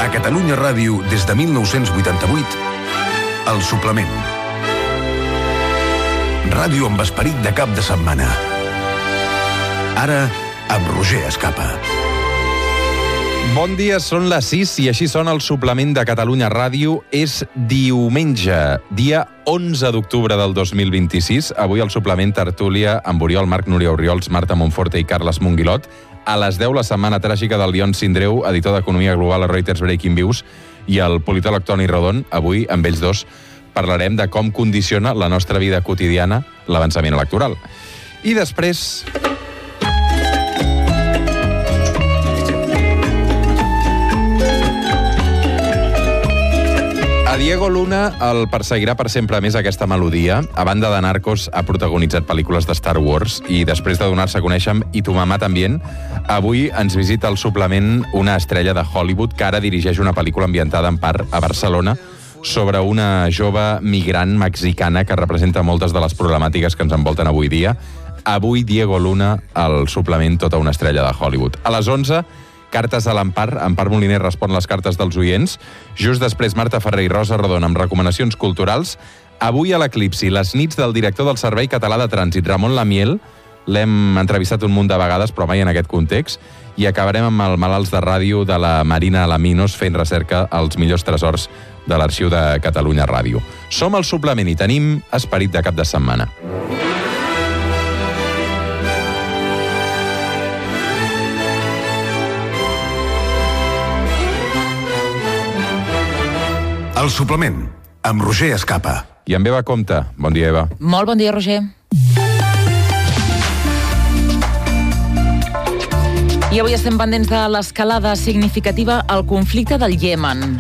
A Catalunya Ràdio, des de 1988, El Suplement. Ràdio amb esperit de cap de setmana. Ara, amb Roger Escapa. Bon dia, són les 6 i així sona El Suplement de Catalunya Ràdio. És diumenge, dia 11 d'octubre del 2026. Avui el Suplement tertúlia amb Oriol Marc, Núria Orriols, Marta Monforte i Carles Monguilot. A les 10, la setmana tràgica del Lion Sindreu, editor d'Economia Global a Reuters Breaking Views, i el politòleg Toni Rodon. Avui, amb ells dos, parlarem de com condiciona la nostra vida quotidiana l'avançament electoral. I després... A Diego Luna el perseguirà per sempre més aquesta melodia. A banda de Narcos, ha protagonitzat pel·lícules de Star Wars i després de donar-se a conèixer amb I tu mamà tambien, avui ens visita al Suplement una estrella de Hollywood que ara dirigeix una pel·lícula ambientada en part a Barcelona sobre una jove migrant mexicana que representa moltes de les problemàtiques que ens envolten avui dia. Avui Diego Luna al Suplement, tota una estrella de Hollywood. A les 11... Cartes a l'Empar. Empar Moliner respon les cartes dels oients. Just després, Marta Ferrer i Rosa Rodon amb recomanacions culturals. Avui a l'Eclipsi, les nits del director del Servei Català de Trànsit, Ramon Lamiel. L'hem entrevistat un munt de vegades, però mai en aquest context. I acabarem amb el Malalts de Ràdio de la Marina Alaminos fent recerca als millors tresors de l'Arxiu de Catalunya Ràdio. Som al Suplement i tenim esperit de cap de setmana. El Suplement, amb Roger Escapa. I amb Eva Compte. Bon dia, Eva. Molt bon dia, Roger. I avui estem pendents de l'escalada significativa al conflicte del Iemen.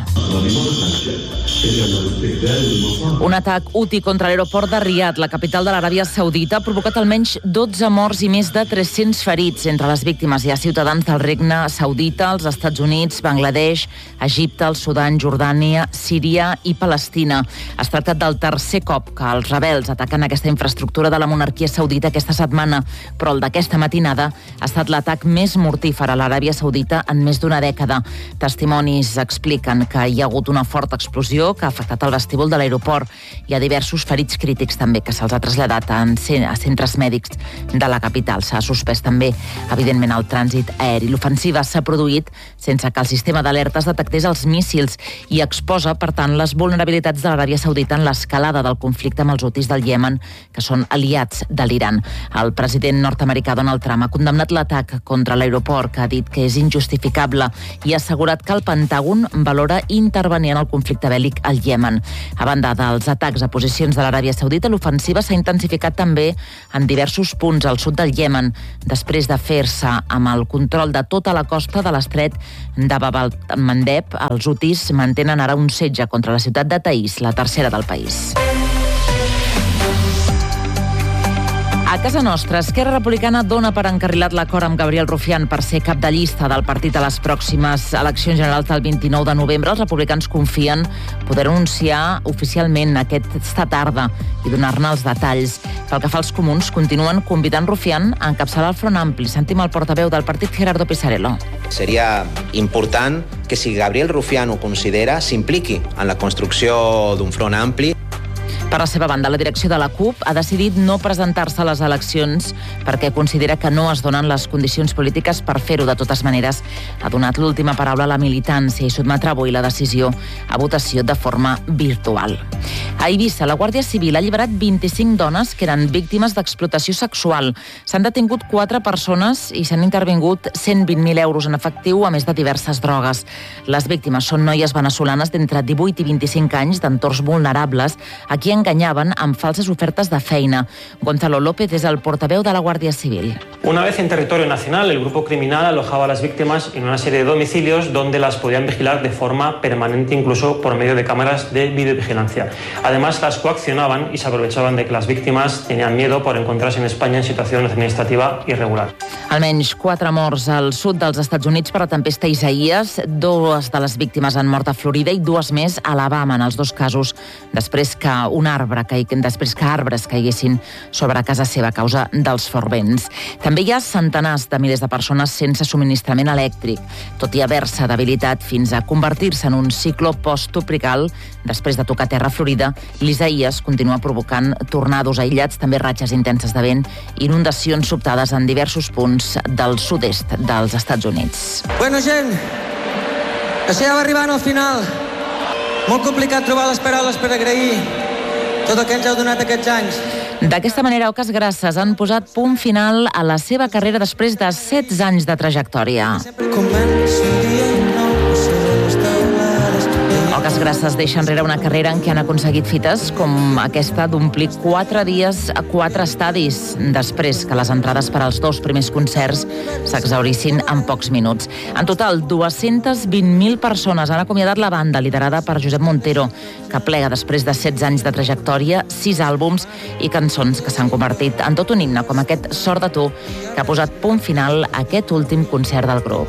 Un atac Houthi contra l'aeroport de Riad, la capital de l'Aràbia Saudita, ha provocat almenys 12 morts i més de 300 ferits. Entre les víctimes hi ha ciutadans del regne saudita, els Estats Units, Bangladesh, Egipte, el Sudan, Jordània, Síria i Palestina. Es tracta del tercer cop que els rebels ataquen aquesta infraestructura de la monarquia saudita aquesta setmana, però el d'aquesta matinada ha estat l'atac més mortífer a l'Aràbia Saudita en més d'una dècada. Testimonis expliquen que hi ha hagut una forta explosió que ha afectat el vestíbul de l'aeroport. Hi ha diversos ferits crítics també que se'ls ha traslladat a centres mèdics de la capital. S'ha suspès també, evidentment, el trànsit aeri. L'ofensiva s'ha produït sense que el sistema d'alertes detectés els míssils i exposa, per tant, les vulnerabilitats de l'Aràbia Saudita en l'escalada del conflicte amb els Houthis del Iemen, que són aliats de l'Iran. El president nord-americà Donald Trump ha condemnat l'atac contra l'aeroport, que ha dit que és injustificable, i ha assegurat que el Pentàgon valora intervenir en el conflicte bèl·lic al Iemen. A banda dels atacs a posicions de l'Aràbia Saudita, l'ofensiva s'ha intensificat també en diversos punts al sud del Iemen, després de fer-se amb el control de tota la costa de l'estret de Bab el-Mandeb. Els Houthis mantenen ara un setge contra la ciutat de Taïs, la tercera del país. A casa nostra, Esquerra Republicana dona per encarrilat l'acord amb Gabriel Rufián per ser cap de llista del partit a les pròximes eleccions generals del 29 de novembre. Els republicans confien poder anunciar oficialment aquesta tarda i donar-ne els detalls. Pel que fa als comuns, continuen convidant Rufián a encapçalar el Front Ampli. Sentim el portaveu del partit, Gerardo Pisarello. Seria important que, si Gabriel Rufián ho considera, s'impliqui en la construcció d'un Front Ampli. Per la seva banda, la direcció de la CUP ha decidit no presentar-se a les eleccions perquè considera que no es donen les condicions polítiques per fer-ho. De totes maneres, ha donat l'última paraula a la militància i sotmetrà avui la decisió a votació de forma virtual. A Eivissa, la Guàrdia Civil ha alliberat 25 dones que eren víctimes d'explotació sexual. S'han detingut 4 persones i s'han intervingut 120.000 euros en efectiu, a més de diverses drogues. Les víctimes són noies veneçolanes d'entre 18 i 25 anys d'entorns vulnerables a qui engañaban amb falses ofertes de feina. Gonzalo López és el portaveu de la Guàrdia Civil. Una vez en territorio nacional, el grupo criminal alojaba a las víctimas en una serie de domicilios donde las podían vigilar de forma permanente, incluso por medio de cámaras de videovigilancia. Además, Además, las coaccionaban y se aprovechaban de que las víctimas tenían miedo por encontrarse en España en situación administrativa irregular. Almenys 4 morts al sud dels Estats Units per la tempesta Isaías. 2 de les víctimes han mort a Florida i 2 més a Alabama, en els 2 casos, després que arbres caiguessin sobre casa seva a causa dels forts vents. També hi ha centenars de milers de persones sense subministrament elèctric, tot i haver-se debilitat fins a convertir-se en un cicló posttropical després de tocar terra a Florida. L'Isaías continua provocant tornados aïllats, també ratxes intenses de vent i inundacions sobtades en diversos punts del sud-est dels Estats Units. Bueno, gent, això ja va arribant al final. Molt complicat trobar les paraules per agrair tot el que ens heu donat aquests anys. D'aquesta manera, Oques Grasses han posat punt final a la seva carrera després de 16 anys de trajectòria. Oques Grasses deixa enrere una carrera en què han aconseguit fites com aquesta d'omplir 4 dies a 4 estadis, després que les entrades per als 2 primers concerts s'exhaurissin en pocs minuts. En total, 220.000 persones han acomiadat la banda, liderada per Josep Montero, que plega després de 16 anys de trajectòria, 6 àlbums i cançons que s'han convertit en tot un himne, com aquest Sort de tu, que ha posat punt final a aquest últim concert del grup.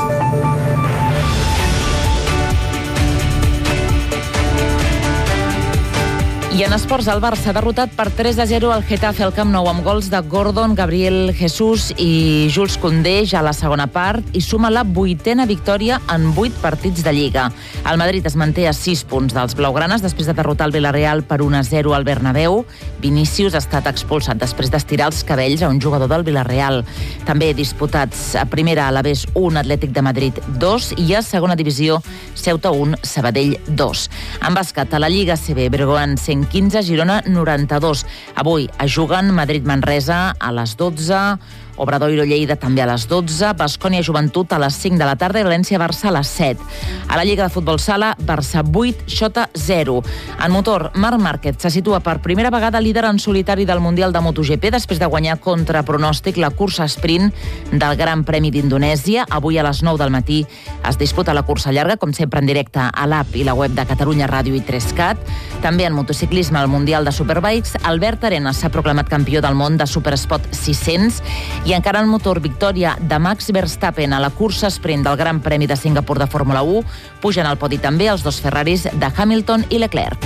I en esports, el Barça ha derrotat per 3-0 al Getafe al Camp Nou amb gols de Gordon, Gabriel Jesús i Jules Koundé ja a la segona part i suma la 8a victòria en 8 partits de Lliga. El Madrid es manté a 6 punts dels blaugranes després de derrotar el Villarreal per 1-0 al Bernabéu. Vinícius ha estat expulsat després d'estirar els cabells a un jugador del Villarreal. També disputats a primera Alavés 1, Atlètic de Madrid 2 i a segona divisió Ceuta 1, Sabadell 2. En bàsquet, a la Lliga CB, Breogán 115, Girona 92. Avui es juguen Madrid-Manresa a les 12, Obradoiro-Lleida també a les 12, Baskonia-Joventut a les 5 de la tarda i València-Barça a les 7. A la Lliga de Futbol Sala, Barça 8, Xota 0. En motor, Marc Márquez se situa per primera vegada líder en solitari del Mundial de MotoGP després de guanyar contra pronòstic la cursa sprint del Gran Premi d'Indonèsia. Avui a les 9 del matí es disputa la cursa llarga, com sempre en directe a l'app i la web de Catalunya Ràdio i 3CAT. També en motociclisme al Mundial de Superbikes, Albert Arenas s'ha proclamat campió del món de Supersport 600 i encara en motor, victòria de Max Verstappen a la cursa sprint del Gran Premi de Singapur de Fórmula 1. Pugen al podi també els 2 Ferraris de Hamilton i Leclerc.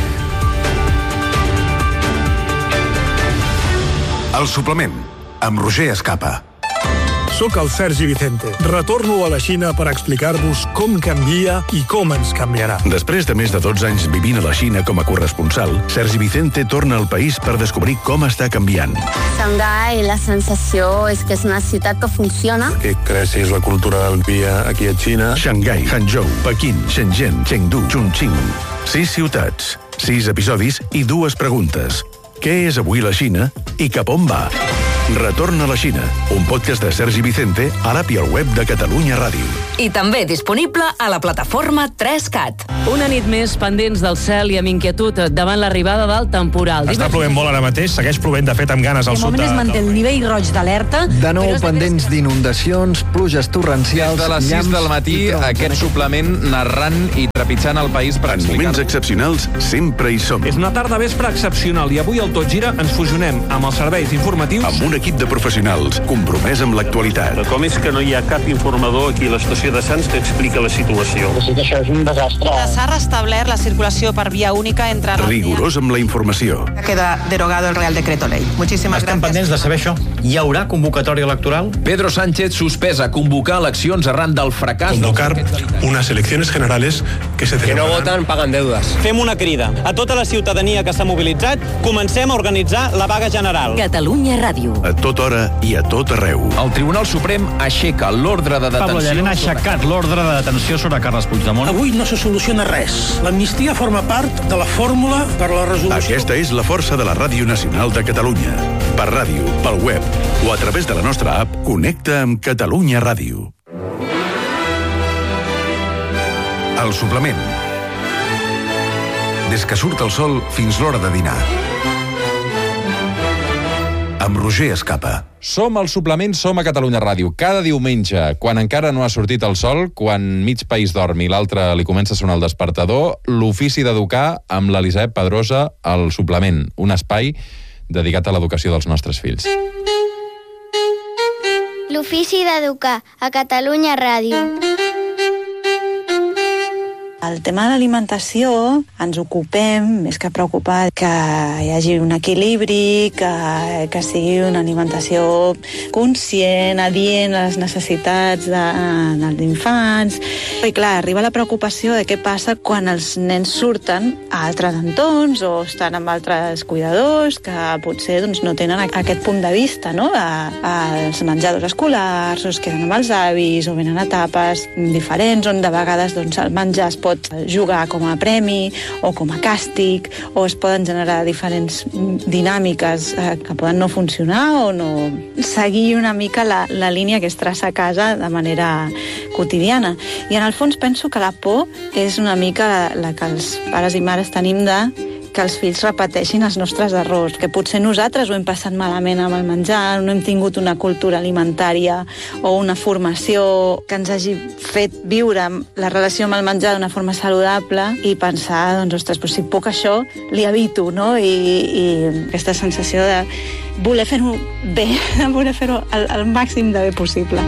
El suplement, amb Roger Escapa. Soc el Sergi Vicente. Retorno a la Xina per explicar-vos com canvia i com ens canviarà. Després de més de 12 anys vivint a la Xina com a corresponsal, Sergi Vicente torna al país per descobrir com està canviant. Xangai, la sensació és que és una ciutat que funciona. Que creixis la cultura del dia aquí a Xina. Xangai, Hangzhou, Pequín, Shenzhen, Chengdu, Chongqing. 6 ciutats, 6 episodis i 2 preguntes. Què és avui la Xina i cap on va? Retorn a la Xina, un podcast de Sergi Vicente a l'app i al web de Catalunya Ràdio. I també disponible a la plataforma 3CAT. Una nit més pendents del cel i amb inquietud davant l'arribada del temporal. Està plovent molt ara mateix, segueix plovent de fet amb ganes al sud. De moment es manté el nivell roig d'alerta. De nou pendents d'inundacions, pluges torrencials, des de les 6 del matí, aquest suplement narrant i trepitjant el país per explicar... En moments excepcionals, sempre hi som. És una tarda vespre excepcional i avui al Tot Gira ens fusionem amb els serveis informatius... Amb un equip de professionals compromès amb l'actualitat. Com és que no hi ha cap informador aquí a l'estació de Sants que explica la situació? Sí que això és un desastre. S'ha restablert la circulació per via única entre... Rigorós amb la informació. Queda derogado el Real Decreto Ley. Muchísimas gracias. Estem pendents de saber això. Hi haurà convocatòria electoral? Pedro Sánchez suspesa convocar eleccions arran del fracàs... Convocar unes eleccions generales que se celebraran... Que no voten paguen deudes. Fem una crida a tota la ciutadania que s'ha mobilitzat. Comencem a organitzar la vaga general. Catalunya Ràdio. A tota hora i a tot arreu. El Tribunal Suprem aixeca l'ordre de detenció... Pablo Llarena ha aixecat l'ordre de detenció sobre Carles Puigdemont. Avui no se soluciona res. L'amnistia forma part de la fórmula per la resolució... Aquesta és la força de la Ràdio Nacional de Catalunya. Per ràdio, pel web o a través de la nostra app, connecta amb Catalunya Ràdio. El suplement. Des que surt el sol fins l'hora de dinar. Amb Roger Escapa. Som al suplement, som a Catalunya Ràdio. Cada diumenge, quan encara no ha sortit el sol, quan mig país dorm i l'altre li comença a sonar el despertador, l'ofici d'educar amb l'Elisabet Pedrosa al suplement, un espai dedicat a l'educació dels nostres fills. L'ofici d'educar a Catalunya Ràdio. El tema de l'alimentació ens ocupem, més que preocupar, que hi hagi un equilibri, que sigui una alimentació conscient, adient a les necessitats dels infants. I clar, arriba la preocupació de què passa quan els nens surten a altres entorns o estan amb altres cuidadors que potser no tenen aquest punt de vista, no? als menjadors escolars, o es queden amb els avis, o venen a etapes diferents, on de vegades el menjar es pot jugar com a premi o com a càstig, o es poden generar diferents dinàmiques que poden no funcionar o no seguir una mica la línia que es traça a casa de manera quotidiana. I en el fons penso que la por és una mica la que els pares i mares tenim que els fills repeteixin els nostres errors, que potser nosaltres ho hem passat malament amb el menjar, no hem tingut una cultura alimentària o una formació que ens hagi fet viure la relació amb el menjar d'una forma saludable i pensar, ostres, però si puc això, li evito, no? I aquesta sensació de voler fer-ho bé, de voler fer-ho el màxim de bé possible.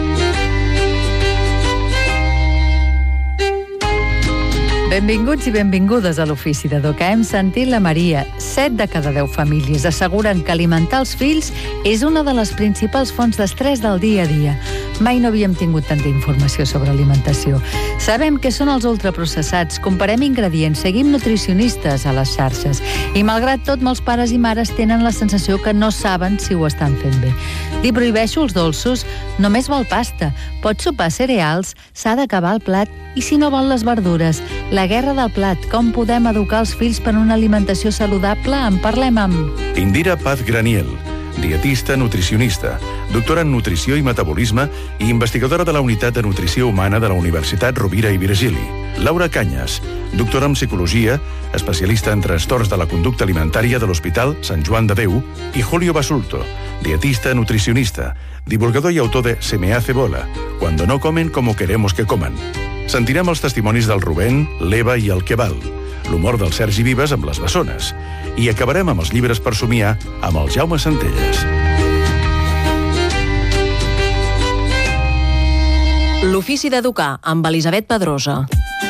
Benvinguts i benvingudes a l'Ofici d'Educar. Hem sentit la Maria. 7 de cada 10 famílies asseguren que alimentar els fills és una de les principals fonts d'estrès del dia a dia. Mai no havíem tingut tanta informació sobre alimentació. Sabem què són els ultraprocessats, comparem ingredients, seguim nutricionistes a les xarxes i, malgrat tot, molts pares i mares tenen la sensació que no saben si ho estan fent bé. Li prohibeixo els dolços, només vol pasta, pot sopar cereals, s'ha d'acabar el plat i si no vol les verdures. La guerra del plat, com podem educar els fills per una alimentació saludable? En parlem amb Indira Paz Graniel, dietista, nutricionista, doctora en nutrició i metabolisme i investigadora de la Unitat de Nutrició Humana de la Universitat Rovira i Virgili. Laura Cañas, doctora en psicologia, especialista en trastorns de la conducta alimentària de l'Hospital Sant Joan de Déu, i Julio Basulto, dietista, nutricionista, divulgador i autor de Se me hace bola, cuando no comen como queremos que coman. Sentirem els testimonis del Rubén, l'Eva i el Queval, l'humor del Sergi Vives amb les bessones, i acabarem amb els llibres per somiar amb el Jaume Centelles. L'Ofici d'Educar amb Elisabet Pedrosa.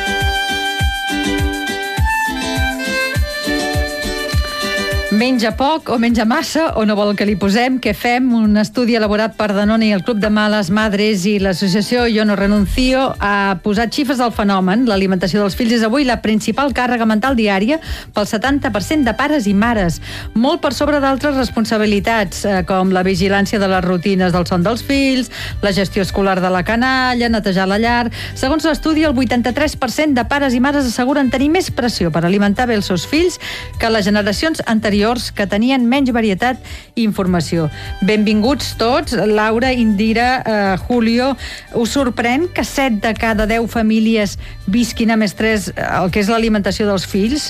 Menja poc o menja massa o no vol que li posem? Què fem? Un estudi elaborat per Danone i el Club de Males Madres i l'associació Yo no renuncio ha posat xifres al fenomen. L'alimentació dels fills és avui la principal càrrega mental diària pel 70% de pares i mares, molt per sobre d'altres responsabilitats, com la vigilància de les rutines del son dels fills, la gestió escolar de la canalla, netejar la llar. Segons l'estudi, el 83% de pares i mares asseguren tenir més pressió per alimentar bé els seus fills que les generacions anteriors, que tenien menys varietat i informació. Benvinguts tots. Laura, Indira, Julio, us sorprèn que 7 de cada 10 famílies visquin amb estrès el que és l'alimentació dels fills?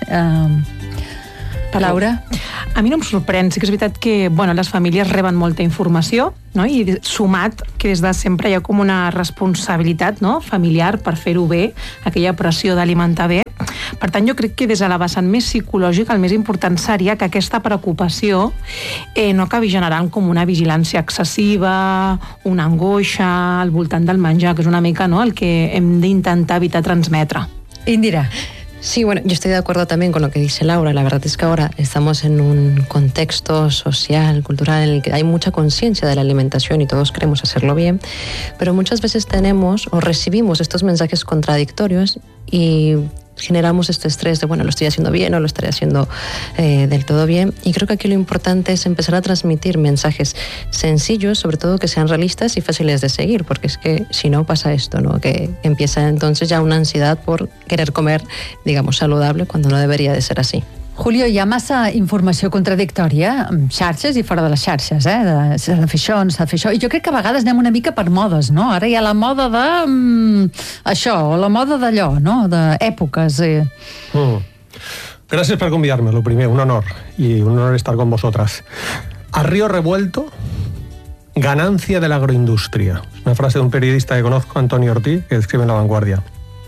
Laura? A mi no em sorprèn. Sí que és veritat que les famílies reben molta informació, no? I sumat que des de sempre hi ha com una responsabilitat, no? familiar per fer-ho bé, aquella pressió d'alimentar bé. Per tant, jo crec que des de la vessant més psicològica el més important seria que aquesta preocupació no acabi generant com una vigilància excessiva, una angoixa al voltant del menjar, que és una mica el que hem d'intentar evitar transmetre. Indira. Sí, bueno, yo estoy de acuerdo también con lo que dice Laura. La verdad es que ahora estamos en un contexto social, cultural, en el que hay mucha conciencia de la alimentación y todos queremos hacerlo bien, pero muchas veces tenemos o recibimos estos mensajes contradictorios y generamos este estrés de, lo estoy haciendo bien o lo estaré haciendo del todo bien. Y creo que aquí lo importante es empezar a transmitir mensajes sencillos, sobre todo que sean realistas y fáciles de seguir, porque es que si no pasa esto, ¿no? Que empieza entonces ya una ansiedad por querer comer, saludable, cuando no debería de ser así. Julio, hi ha massa informació contradictòria amb xarxes i fora de les xarxes, s'ha de fer això, no s'ha de fer això. I jo crec que a vegades anem una mica per modes, no? Ara hi ha la moda de això, o la moda d'allò, no? D'èpoques. Gracias por convidarme, lo primero, un honor. Y un honor estar con vosotras. A río revuelto, Ganancia de la agroindustria. Es una frase de un periodista que conozco, Antonio Ortiz, que escribe en La Vanguardia.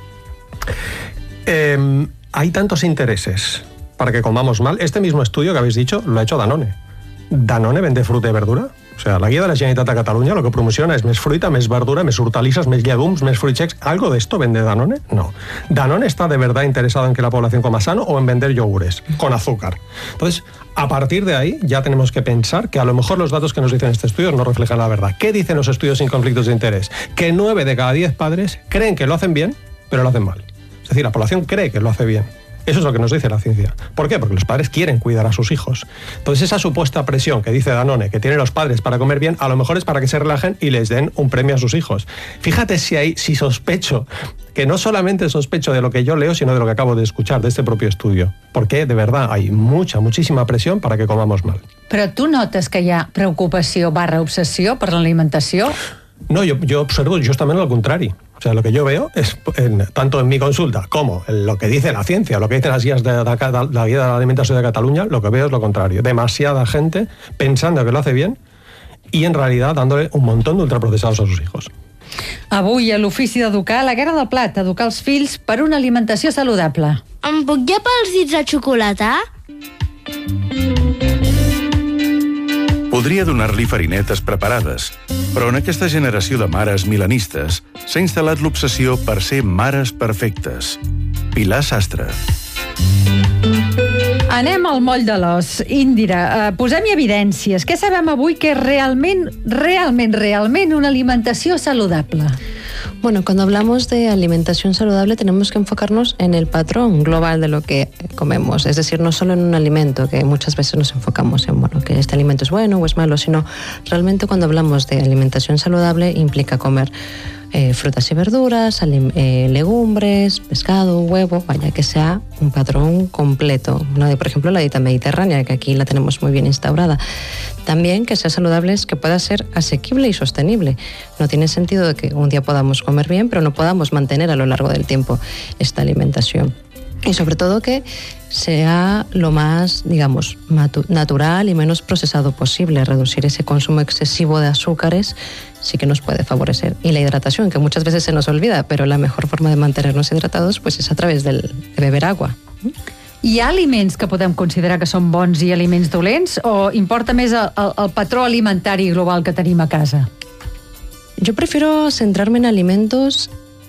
Hay tantos intereses para que comamos mal. Este mismo estudio que habéis dicho lo ha hecho Danone. ¿Danone vende fruta i verdura? O sea, la guía de la Generalitat de Catalunya lo que promociona és més fruita, més verdura, més hortalisses, més llegums, més fruits secs. ¿Algo de esto vende Danone? No. ¿Danone está de verdad interesado en que la población coma sano o en vender yogures con azúcar? Entonces, a partir de ahí ya tenemos que pensar que a lo mejor los datos que nos dicen este estudio no reflejan la verdad. ¿Qué dicen los estudios sin conflictos de interés? Que 9 de cada 10 padres creen que lo hacen bien, pero lo hacen mal. Es decir, la población cree que lo hace bien. Eso es lo que nos dice la ciencia. ¿Por qué? Porque los padres quieren cuidar a sus hijos. Entonces esa supuesta presión que dice Danone, que tienen los padres para comer bien, a lo mejor es para que se relajen y les den un premio a sus hijos. Fíjate si sospecho, que no solamente sospecho de lo que yo leo, sino de lo que acabo de escuchar, de este propio estudio. Porque de verdad hay muchísima presión para que comamos mal. Però tu notes que hi ha preocupació / obsessió per l'alimentació? No, yo observo justamente lo contrario. O sea, lo que yo veo es, tanto en mi consulta como en lo que dice la ciencia, lo que dicen las guías de la guía de la alimentación de Cataluña, lo que veo es lo contrario. Demasiada gente pensando que lo hace bien y en realidad dándole un montón de ultraprocesados a sus hijos. Avui, a l'ofici d'educar, la guerra del plat, educar els fills per una alimentació saludable. Em puc llepar els dits a xocolatar? Podria donar-li farinetes preparades, però en aquesta generació de mares milenistes s'ha instal·lat l'obsessió per ser mares perfectes. Pilar Sastre. Anem al moll de l'os. Indira, posem-hi evidències. Què sabem avui que és realment una alimentació saludable? Bueno, cuando hablamos de alimentación saludable tenemos que enfocarnos en el patrón global de lo que comemos, es decir, no solo en un alimento, que muchas veces nos enfocamos en, bueno, que este alimento es bueno o es malo, sino realmente cuando hablamos de alimentación saludable implica comer frutas y verduras, legumbres, pescado, huevo, vaya, que sea un patrón completo. Por ejemplo, la dieta mediterránea, que aquí la tenemos muy bien instaurada. También que sea saludable es que pueda ser asequible y sostenible. No tiene sentido de que un día podamos comer bien, pero no podamos mantener a lo largo del tiempo esta alimentación. Y sobre todo que sea lo más, digamos, natural y menos procesado posible. Reducir ese consumo excesivo de azúcares sí que nos puede favorecer. Y la hidratación, que muchas veces se nos olvida, pero la mejor forma de mantenernos hidratados pues es a través de beber agua. Hi ha aliments que podem considerar que són bons i aliments dolents o importa més el patró alimentari global que tenim a casa? Yo prefiero centrarme en alimentos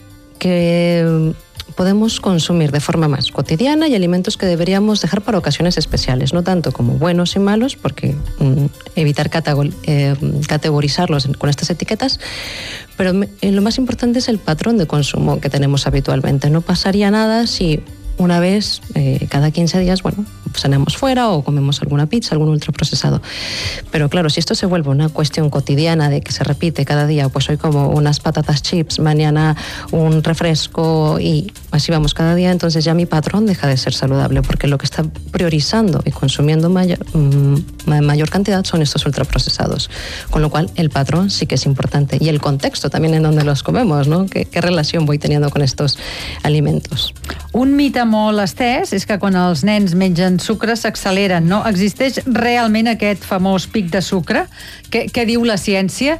que podemos consumir de forma más cotidiana y alimentos que deberíamos dejar para ocasiones especiales, no tanto como buenos y malos, porque evitar categorizarlos con estas etiquetas, pero lo más importante es el patrón de consumo que tenemos habitualmente. No pasaría nada si una vez cada 15 días, bueno, cenamos fuera o comemos alguna pizza, algún ultraprocesado. Pero claro, si esto se vuelve una cuestión cotidiana de que se repite cada día, pues hoy como unas patatas chips, mañana un refresco y así vamos cada día, entonces ya mi patrón deja de ser saludable, porque lo que está priorizando y consumiendo mayor cantidad son estos ultraprocesados. Con lo cual el patrón sí que es importante y el contexto también en donde los comemos, ¿no? ¿Qué relación voy teniendo con estos alimentos? Un mite molt estès és que quan els nens mengen sucre s'acceleren, no? Existeix realment aquest famós pic de sucre? Què diu la ciència?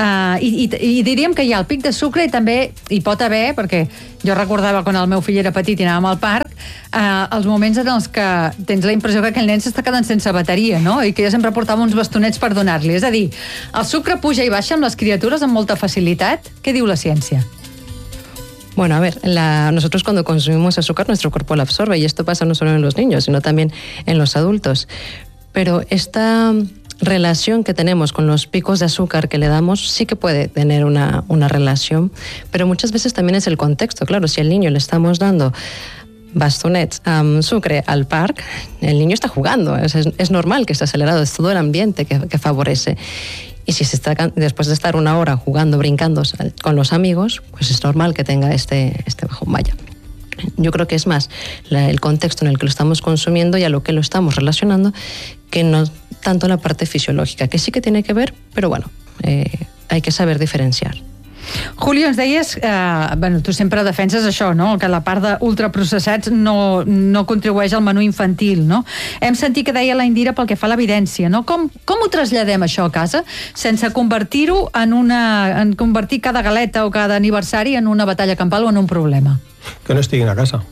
I diríem que hi ha el pic de sucre i també hi pot haver, perquè jo recordava quan el meu fill era petit i anàvem al parc, els moments en els que tens la impressió que aquell nen s'està quedant sense bateria, no? I que jo sempre portava uns bastonets per donar-li. És a dir, el sucre puja i baixa amb les criatures amb molta facilitat? Què diu la ciència? Bueno, a ver, nosotros cuando consumimos azúcar nuestro cuerpo lo absorbe y esto pasa no solo en los niños, sino también en los adultos. Pero esta relación que tenemos con los picos de azúcar que le damos sí que puede tener una relación, pero muchas veces también es el contexto. Claro, si al niño le estamos dando bastonets, sucre al parque, el niño está jugando, es normal que esté acelerado, es todo el ambiente que favorece. Y si se está, después de estar una hora jugando, brincando con los amigos, pues es normal que tenga este bajón. Vaya. Yo creo que es más el contexto en el que lo estamos consumiendo y a lo que lo estamos relacionando, que no tanto la parte fisiológica, que sí que tiene que ver, pero bueno, hay que saber diferenciar. Julio, ens deies, tu sempre defenses això, no? Que la part d'ultraprocessats no contribueix al menú infantil, no? Hem sentit que deia la Indira pel que fa a l'evidència, no? Com ho traslladem això a casa sense convertir-ho en convertir cada galeta o cada aniversari en una batalla campal o en un problema? Que no estiguin a casa.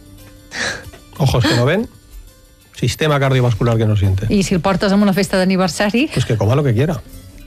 Ojos que no ven, sistema cardiovascular que no siente. I si el portes a una festa d'aniversari? Pues que coma lo que quiera.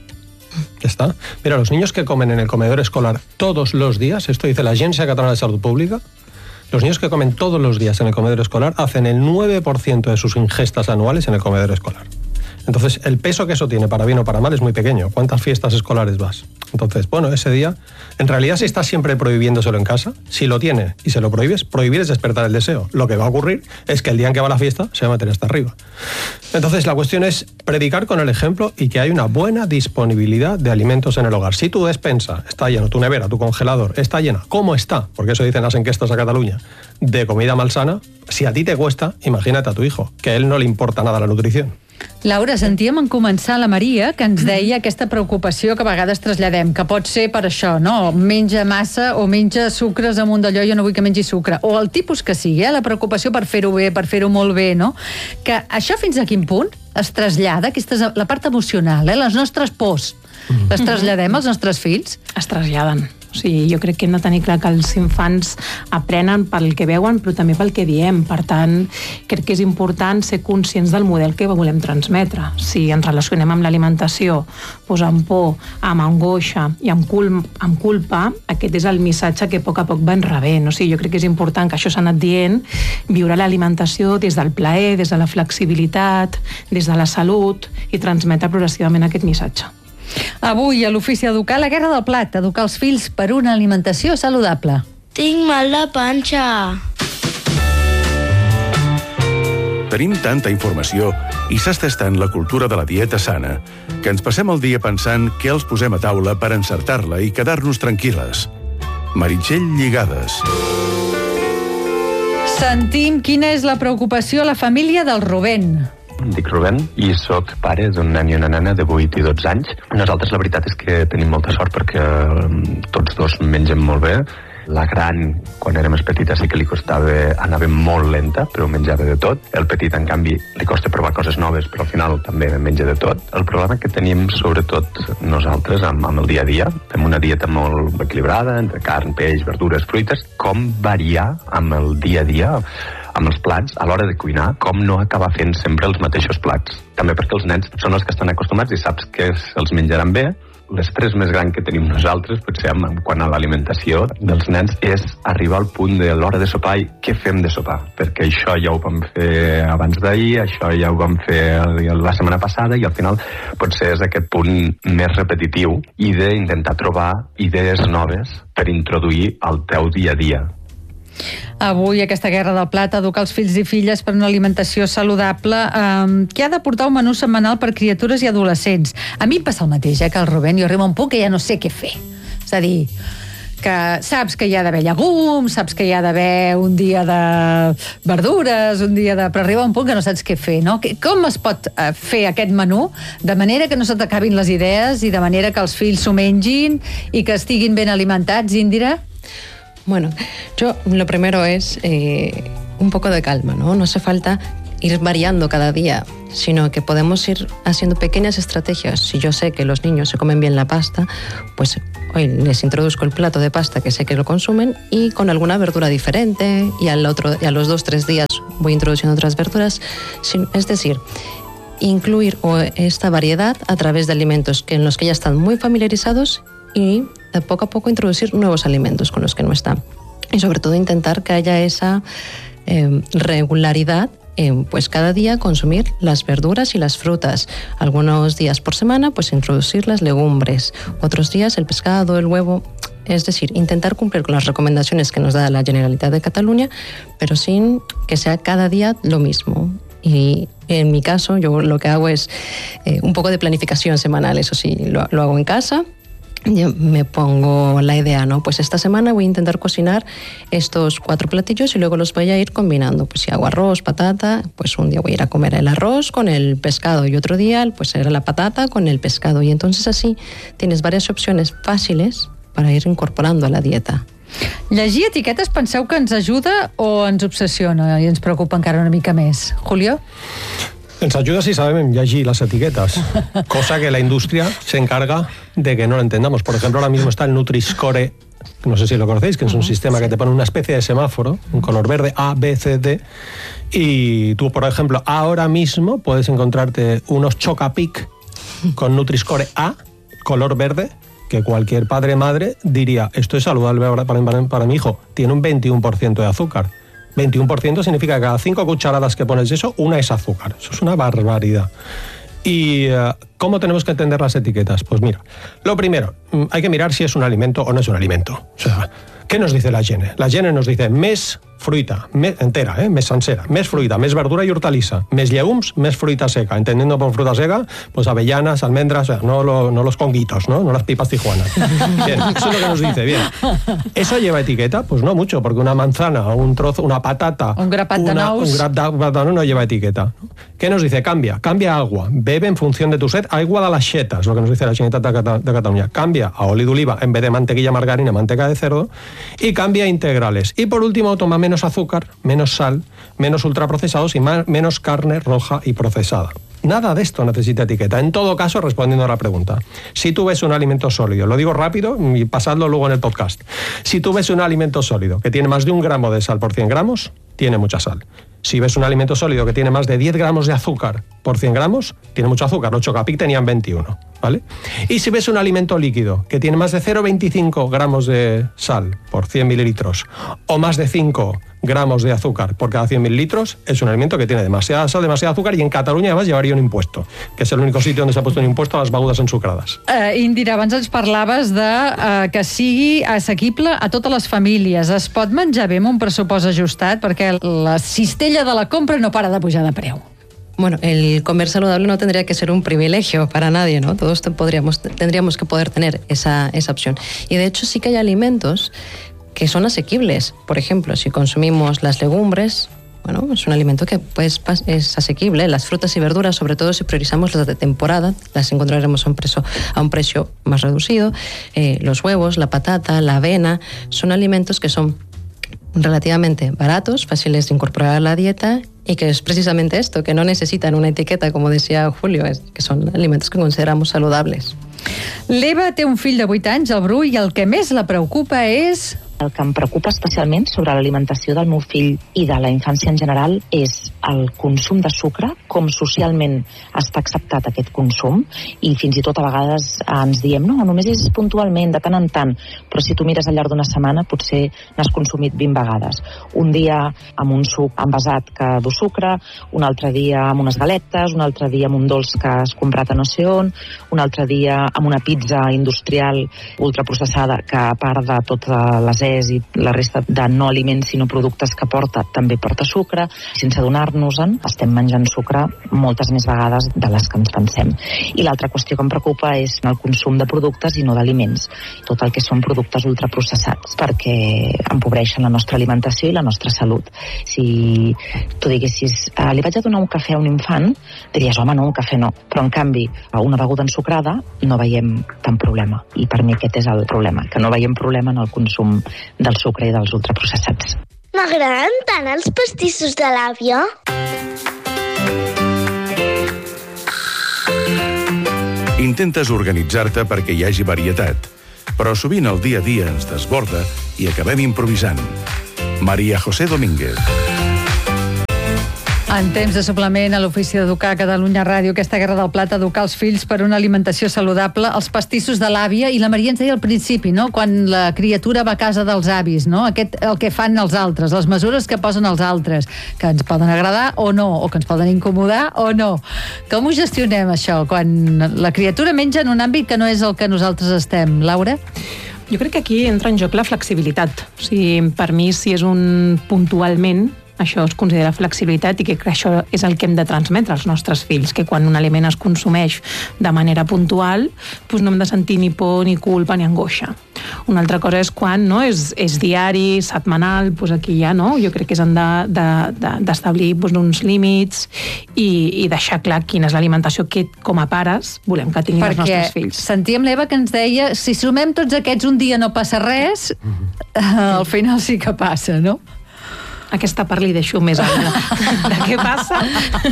Ya está. Mira, los niños que comen en el comedor escolar todos los días, esto dice la Agencia Catalana de Salud Pública, los niños que comen todos los días en el comedor escolar hacen el 9% de sus ingestas anuales en el comedor escolar. Entonces, el peso que eso tiene, para bien o para mal, es muy pequeño. ¿Cuántas fiestas escolares vas? Entonces, bueno, ese día, en realidad, si estás siempre prohibiéndoselo en casa, si lo tiene y se lo prohíbes, prohibir es despertar el deseo. Lo que va a ocurrir es que el día en que va a la fiesta se va a meter hasta arriba. Entonces, la cuestión es predicar con el ejemplo y que hay una buena disponibilidad de alimentos en el hogar. Si tu despensa está llena, tu nevera, tu congelador está llena, ¿cómo está? Porque eso dicen las encuestas a Cataluña, de comida malsana, si a ti te cuesta, imagínate a tu hijo, que a él no le importa nada la nutrición. Laura, sentíem en començar la Maria que ens deia aquesta preocupació que a vegades traslladem, que pot ser per això, no? Menja massa o menja sucres amunt d'allò, jo no vull que mengi sucre. O el tipus que sigui, la preocupació per fer-ho bé, per fer-ho molt bé, no? Que això fins a quin punt es trasllada, aquesta és la part emocional, les nostres pors, les traslladem als nostres fills? Es traslladen. O sigui, jo crec que hem de tenir clar que els infants aprenen pel que veuen, però també pel que diem. Per tant, crec que és important ser conscients del model que volem transmetre. Si ens relacionem amb l'alimentació, amb por, amb angoixa i amb culpa, aquest és el missatge que a poc van rebent. O sigui, jo crec que és important que això s'ha anat dient, viure l'alimentació des del plaer, des de la flexibilitat, des de la salut i transmetre progressivament aquest missatge. Avui, a l'Ofici Educar, la guerra del plat, educar els fills per una alimentació saludable. Tinc mal de panxa. Tenim tanta informació i s'està estant la cultura de la dieta sana que ens passem el dia pensant què els posem a taula per encertar-la i quedar-nos tranquil·les. Meritxell Lligades. Sentim quina és la preocupació a la família del Rubén. Em dic Rubén i sóc pare d'un nen i una nena de 8 i 12 anys. Nosaltres la veritat és que tenim molta sort perquè tots dos mengem molt bé. La gran, quan era més petita, sí que li costava, anava molt lenta, però menjava de tot. El petit, en canvi, li costa provar coses noves, però al final també menja de tot. El problema que tenim, sobretot nosaltres, amb el dia a dia, fem una dieta molt equilibrada, entre carn, peix, verdures, fruites, com variar amb el dia a dia, amb els plats, a l'hora de cuinar, com no acabar fent sempre els mateixos plats. També perquè els nens són els que estan acostumats i saps que els menjaran bé. L'estrès més gran que tenim nosaltres, potser quant a l'alimentació dels nens, és arribar al punt de l'hora de sopar i què fem de sopar. Perquè això ja ho vam fer abans d'ahir, això ja ho vam fer la setmana passada i al final potser és aquest punt més repetitiu i d'intentar trobar idees noves per introduir al teu dia a dia. Avui aquesta guerra del plat, educar els fills i filles per una alimentació saludable, que ha de portar un menú setmanal per criatures i adolescents. A mi em passa el mateix, que el Rubén, jo arribo a un punt que ja no sé què fer. És a dir, que saps que hi ha d'haver llegums, saps que hi ha d'haver un dia de verdures, però arriba un punt que no saps què fer, no? Com es pot fer aquest menú de manera que no se t'acabin les idees i de manera que els fills s'ho mengin i que estiguin ben alimentats, Indira? Bueno, yo lo primero es un poco de calma, ¿no? No hace falta ir variando cada día, sino que podemos ir haciendo pequeñas estrategias. Si yo sé que los niños se comen bien la pasta, pues hoy les introduzco el plato de pasta que sé que lo consumen y con alguna verdura diferente y a los 2-3 días voy introduciendo otras verduras. Es decir, incluir esta variedad a través de alimentos en los que ya están muy familiarizados y de poco a poco introducir nuevos alimentos con los que no están. Y sobre todo intentar que haya esa regularidad, pues cada día consumir las verduras y las frutas. Algunos días por semana, pues introducir las legumbres. Otros días el pescado, el huevo. Es decir, intentar cumplir con las recomendaciones que nos da la Generalitat de Cataluña, pero sin que sea cada día lo mismo. Y en mi caso, yo lo que hago es un poco de planificación semanal, eso sí, lo hago en casa. Yo me pongo la idea, ¿no? Pues esta semana voy a intentar cocinar estos 4 platillos y luego los voy a ir combinando. Pues si hago arroz, patata, pues un día voy a ir a comer el arroz con el pescado y otro día pues era la patata con el pescado. Y entonces así tienes varias opciones fáciles para ir incorporando a la dieta. Llegir etiquetes penseu que ens ajuda o ens obsessiona i ens preocupa encara una mica més? Julio? Ens ayuda si sabemos llegir las etiquetas, cosa que la industria se encarga de que no lo entendamos. Por ejemplo, ahora mismo está el Nutri-Score, no sé si lo conocéis, que es un sistema que te pone una especie de semáforo, un color verde, A, B, C, D, y tú, por ejemplo, ahora mismo puedes encontrarte unos Chocapic con Nutri-Score A, color verde, que cualquier padre o madre diría, esto es saludable para mi hijo, tiene un 21% de azúcar. 21% significa que cada 5 cucharadas que pones de eso, una es azúcar. Eso es una barbaridad. ¿Y cómo tenemos que entender las etiquetas? Pues mira, lo primero, hay que mirar si es un alimento o no es un alimento. O sea, ¿qué nos dice la Gene? La Gene nos dice més fruita, entera, més sencera, més fruita, més verdura y hortaliza, més llegums, més fruita seca. Entendiendo por fruta seca, pues avellanas, almendras, o sea, no los conguitos, ¿no? No las pipas tijuanas. Bien, eso es lo que nos dice, bien. ¿Eso lleva etiqueta? Pues no mucho, porque una manzana, un trozo, una patata, un grapat de nous, un grapat de nous no lleva etiqueta. ¿Qué nos dice? Cambia agua, bebe en función de tu sed, agua de las chetas, lo que nos dice la Generalitat de Cataluña. Cambia a óleo de oliva en vez de mantequilla, margarina, manteca de cerdo, y cambia a integrales. Y por último, toma menos azúcar, menos sal, menos ultraprocesados y menos carne roja y procesada. Nada de esto necesita etiqueta. En todo caso, respondiendo a la pregunta, si tú ves un alimento sólido, lo digo rápido y pasadlo luego en el podcast, si tú ves un alimento sólido que tiene más de 1 gramo de sal por 100 gramos, tiene mucha sal. Si ves un alimento sólido que tiene más de 10 gramos de azúcar por 100 gramos, tiene mucho azúcar. Los Chocapic tenían 21, ¿vale? Y si ves un alimento líquido que tiene más de 0,25 gramos de sal por 100 mililitros o más de 5 gramos de azúcar por cada 100 mililitros, es un alimento que tiene demasiada sal, demasiado azúcar, y en Cataluña además llevaría un impuesto, que es el único sitio donde se ha puesto un impuesto a las begudes ensucrades. Indira, abans ens parlaves de que sigui assequible a totes les famílies. Es pot menjar bé amb un pressupost ajustat? Perquè la cistella de la compra no para de pujar de preu. Bueno, el comer saludable no tendría que ser un privilegio para nadie, ¿no? Todos tendríamos que poder tener esa opción. Y de hecho sí que hay alimentos que son asequibles. Por ejemplo, si consumimos las legumbres, bueno, es un alimento que pues es asequible. Las frutas y verduras, sobre todo si priorizamos las de temporada, las encontraremos a un precio más reducido. Los huevos, la patata, la avena, son alimentos que son relativamente baratos, fáciles de incorporar a la dieta, y que es precisamente esto, que no necesitan una etiqueta, como decía Julio, que son alimentos que consideramos saludables. L'Eva té un fill de 8 anys, el Bru, i el que més la preocupa és... El que em preocupa especialment sobre l'alimentació del meu fill i de la infància en general és el consum de sucre, com socialment està acceptat aquest consum, i fins i tot a vegades ens diem no, només és puntualment, de tant en tant, però si tu mires al llarg d'una setmana potser n'has consumit 20 vegades. Un dia amb un suc envasat que du sucre, un altre dia amb unes galetes, un altre dia amb un dolç que has comprat a no sé on, un altre dia amb una pizza industrial ultraprocessada que a part de totes les i la resta de no aliments sinó productes que porta, també porta sucre. Sense adonar-nos-en, estem menjant sucre moltes més vegades de les que ens pensem. I l'altra qüestió que em preocupa és el consum de productes i no d'aliments. Tot el que són productes ultraprocessats, perquè empobreixen la nostra alimentació i la nostra salut. Si tu diguessis, li vaig a donar un cafè a un infant, diries, home, no, un cafè no. Però, en canvi, una beguda ensucrada no veiem tant problema. I per mi aquest és el problema, que no veiem problema en el consum del sucre i dels ultraprocessats. M'agraden tant els pastissos de l'àvia. Intentes organitzar-te perquè hi hagi varietat, però sovint el dia a dia ens desborda i acabem improvisant. María José Domínguez. En temps de suplement a l'Ofici d'Educar a Catalunya Ràdio, aquesta guerra del plat, educar els fills per una alimentació saludable, els pastissos de l'àvia, i la Maria ens deia al principi, no?, quan la criatura va a casa dels avis, no?, el que fan els altres, les mesures que posen els altres, que ens poden agradar o no, o que ens poden incomodar o no. Com ho gestionem, això, quan la criatura menja en un àmbit que no és el que nosaltres estem? Laura? Jo crec que aquí entra en joc la flexibilitat. O sigui, per mi, si és un puntualment, això es considera flexibilitat i que això és el que hem de transmetre als nostres fills, que quan un aliment es consumeix de manera puntual, doncs no hem de sentir ni por, ni culpa, ni angoixa. Una altra cosa és quan és diari, setmanal, doncs aquí ja no, jo crec que s'han d'establir uns límits i deixar clar quina és l'alimentació que com a pares volem que tinguin els nostres fills. Perquè sentíem l'Eva que ens deia, si sumem tots aquests un dia no passa res, al final sí que passa, no? Aquesta part li deixo més alta. De què passa?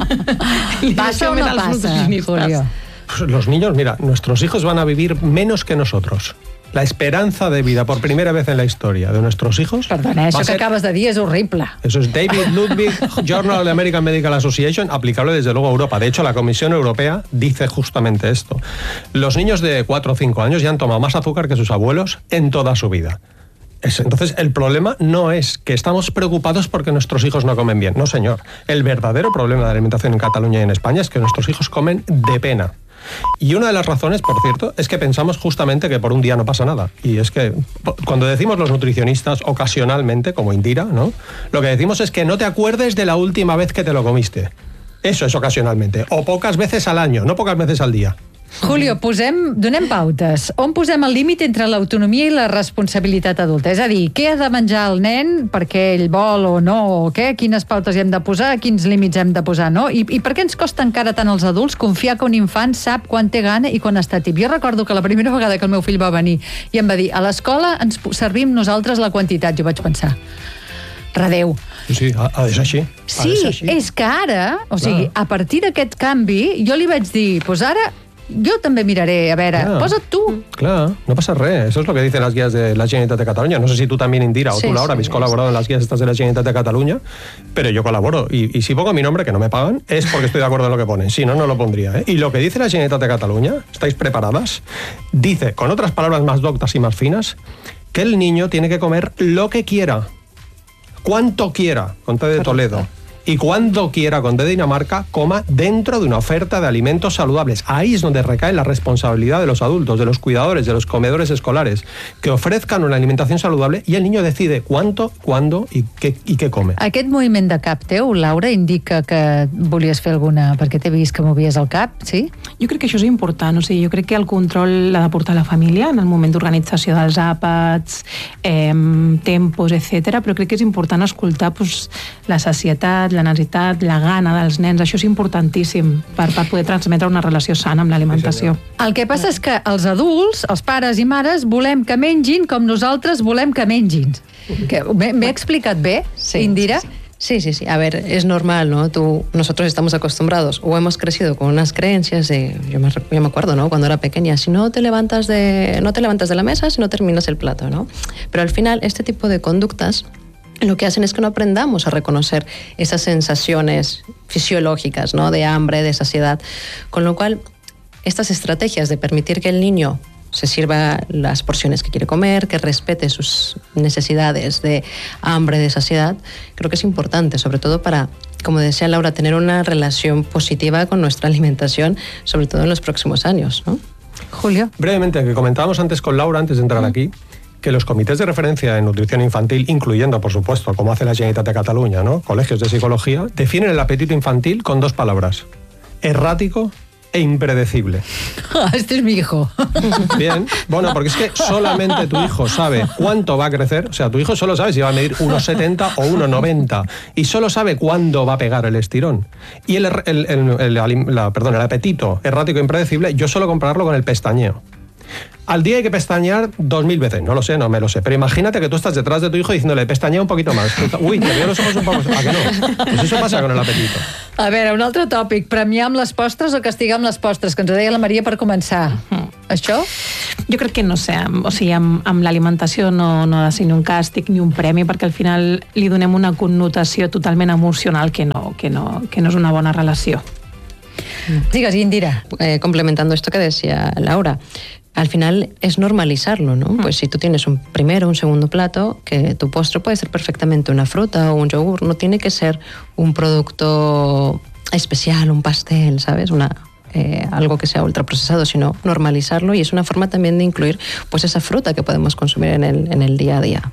¿Pasa o no pasa, Julio? Los niños, mira, nuestros hijos van a vivir menos que nosotros. La esperanza de vida por primera vez en la historia de nuestros hijos... Perdona, això que acabes de dir és horrible. Eso es David Ludwig, Journal of the American Medical Association, aplicable desde luego a Europa. De hecho, la Comisión Europea dice justamente esto. Los niños de 4 o 5 años ya han tomado más azúcar que sus abuelos en toda su vida. Entonces, el problema no es que estamos preocupados porque nuestros hijos no comen bien. No, señor. El verdadero problema de la alimentación en Cataluña y en España es que nuestros hijos comen de pena. Y una de las razones, por cierto, es que pensamos justamente que por un día no pasa nada. Y es que cuando decimos los nutricionistas ocasionalmente, como Indira, ¿no? Lo que decimos es que no te acuerdes de la última vez que te lo comiste. Eso es ocasionalmente. O pocas veces al año, no pocas veces al día. Julio, donem pautes. On posem el límit entre l'autonomia i la responsabilitat adulta? És a dir, què ha de menjar el nen perquè ell vol o no, o què? Quines pautes hi hem de posar, quins límits hem de posar, no? I per què ens costa encara tant als adults confiar que un infant sap quan té gana i quan està tip? Jo recordo que la primera vegada que el meu fill va venir i em va dir, a l'escola ens servim nosaltres la quantitat. Jo vaig pensar, redeu. Sí, és així. Sí, és que ara, o sigui, a partir d'aquest canvi, jo li vaig dir, doncs ara yo también miraré, a ver, posa't tú. Claro, no pasa res. Eso es lo que dicen las guías de la Generalitat de Cataluña. No sé si tú también, Indira, o tú, Laura, habéis colaborado en las guías estas de la Generalitat de Cataluña, pero yo colaboro. Y si pongo mi nombre, que no me pagan, es porque estoy de acuerdo en lo que ponen. Si no, no lo pondría, ¿eh? Y lo que dice la Generalitat de Cataluña, ¿estáis preparadas? Dice, con otras palabras más doctas y más finas, que el niño tiene que comer lo que quiera, cuanto quiera, con T de Toledo. Y cuando quiera, con D de Dinamarca, coma dentro de una oferta de alimentos saludables. Ahí es donde recae la responsabilidad de los adultos, de los cuidadores, de los comedores escolares, que ofrezcan una alimentación saludable y el niño decide cuánto, cuándo i què come. Aquest moviment de cap teu, Laura, indica que volies fer alguna... perquè t'he vist que movies el cap, sí? Jo crec que això és important, o sigui, jo crec que el control l'ha de portar la família en el moment d'organització dels àpats, tempos, etc. Però crec que és important escoltar la sacietat, la necessitat, la gana dels nens. Això és importantíssim per poder transmetre una relació sana amb l'alimentació. El que passa és que els adults, els pares i mares, volem que mengin com nosaltres volem que mengin. ¿Me he explicat bé, Indira? Sí. A ver, es normal, ¿no? Nosotros estamos acostumbrados o hemos crecido con unas creencias de... Yo me acuerdo, ¿no? Cuando era pequeña, si no te levantas de la mesa, si no terminas el plato, ¿no? Pero al final, este tipo de conductas lo que hacen es que no aprendamos a reconocer esas sensaciones fisiológicas, ¿no? De hambre, de saciedad. Con lo cual, estas estrategias de permitir que el niño se sirva las porciones que quiere comer, que respete sus necesidades de hambre, de saciedad, creo que es importante, sobre todo para, como decía Laura, tener una relación positiva con nuestra alimentación, sobre todo en los próximos años, ¿no? Julio. Brevemente, que comentábamos antes con Laura, antes de entrar aquí, que los comités de referencia en nutrición infantil, incluyendo, por supuesto, como hace la Generalitat de Cataluña, ¿no? Colegios de psicología, definen el apetito infantil con 2 palabras: errático e impredecible. Este es mi hijo. Bien, bueno, porque es que solamente tu hijo sabe cuánto va a crecer, o sea, tu hijo solo sabe si va a medir 1,70 o 1,90 y solo sabe cuándo va a pegar el estirón. Y el apetito errático e impredecible, yo suelo compararlo con el pestañeo. Al día hay que pestañear 2000 veces, no lo sé, no me lo sé, pero imagínate que tú estás detrás de tu hijo diciéndole, pestañea un poquito más. Uy, te veo los ojos un poco... ¿A que no? Pues eso pasa con el apetito. A veure, un altre tòpic, premiar amb les postres o castigar amb les postres, que ens ho deia la Maria per començar. Això? Jo crec que no sé, o sigui, amb l'alimentació no ha de ser ni un càstig ni un premi, perquè al final li donem una connotació totalment emocional que no és una bona relació. Digues, Indira. Complementando esto que decía Laura, al final es normalizarlo, ¿no? Pues si tú tienes un primero, un segundo plato, que tu postre puede ser perfectamente una fruta o un yogur, no tiene que ser un producto especial, un pastel, ¿sabes? Algo que sea ultraprocesado, sino normalizarlo, y es una forma también de incluir pues esa fruta que podemos consumir en el día a día.